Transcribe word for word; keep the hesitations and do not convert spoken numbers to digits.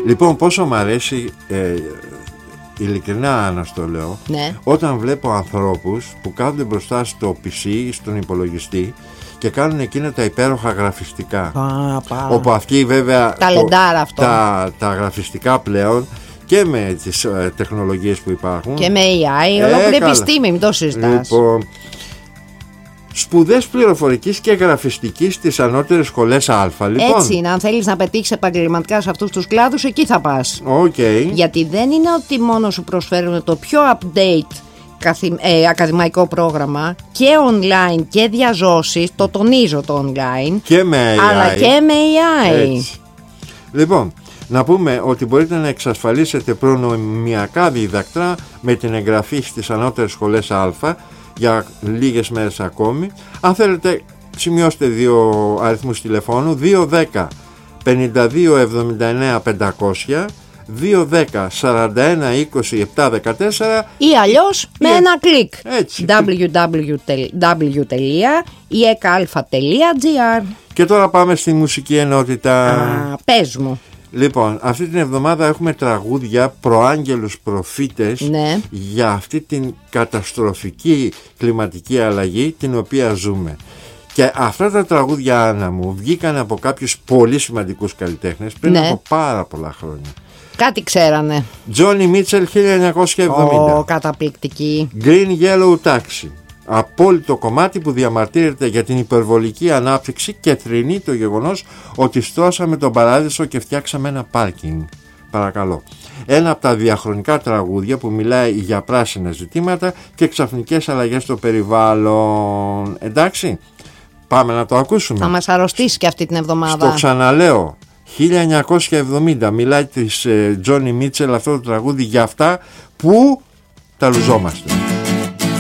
Λοιπόν, πόσο μ' αρέσει, ε, ειλικρινά να στο λέω, ναι. όταν βλέπω ανθρώπους που κάθονται μπροστά στο πι σι, στον υπολογιστή, και κάνουν εκείνα τα υπέροχα γραφιστικά. Α, πά. Όπου αυτοί βέβαια ταλεντάρα αυτό. Τα, τα γραφιστικά πλέον και με τις ε, τεχνολογίες που υπάρχουν και με έι άι, ε, ολόκληρη επιστήμη, μην το συζητάς. Λοιπόν, σπουδές πληροφορικής και γραφιστικής στις ανώτερες σχολές Α. Λοιπόν. Έτσι είναι, αν θέλεις να πετύχεις επαγγελματικά σε αυτούς τους κλάδους, εκεί θα πας. Okay. Γιατί δεν είναι ότι μόνο σου προσφέρουν το πιο update καθη, ε, ακαδημαϊκό πρόγραμμα και online και διαζώσεις, το τονίζω το online, και με έι άι. Αλλά και με έι άι. Έτσι. Λοιπόν, να πούμε ότι μπορείτε να εξασφαλίσετε προνομιακά δίδακτρα με την εγγραφή στις ανώτερες σχολές Α για λίγες μέρες ακόμη. Αν θέλετε, σημειώστε δύο αριθμούς τηλεφώνου: δύο δέκα πενήντα δύο εβδομήντα εννέα πεντακόσια, δύο δέκα σαράντα ένα είκοσι επτά δεκατέσσερα, ή αλλιώς με ή... ένα κλικ. Έτσι. double-u double-u double-u τελεία ι εκ α τελεία τζι αρ. Και τώρα πάμε στη μουσική ενότητα. Α, πες μου. Λοιπόν, αυτή την εβδομάδα έχουμε τραγούδια προάγγελους προφήτες, ναι. για αυτή την καταστροφική κλιματική αλλαγή την οποία ζούμε. Και αυτά τα τραγούδια, Άννα μου, βγήκαν από κάποιους πολύ σημαντικούς καλλιτέχνες πριν, ναι. από πάρα πολλά χρόνια. Κάτι ξέρανε. Τζόνι Μίτσελ χίλια εννιακόσια εβδομήντα. Ω, καταπληκτική. Green Yellow Taxi. Απόλυτο κομμάτι που διαμαρτύρεται για την υπερβολική ανάπτυξη και θρηνεί το γεγονός ότι στρώσαμε τον παράδεισο και φτιάξαμε ένα πάρκινγκ. Παρακαλώ. Ένα από τα διαχρονικά τραγούδια που μιλάει για πράσινα ζητήματα και ξαφνικές αλλαγές στο περιβάλλον. Εντάξει, πάμε να το ακούσουμε. Θα μας αρρωστήσει και αυτή την εβδομάδα. Στο ξαναλέω, χίλια εννιακόσια εβδομήντα μιλάει της Τζόνι Μίτσελ αυτό το τραγούδι για αυτά που τα λουζόμαστε.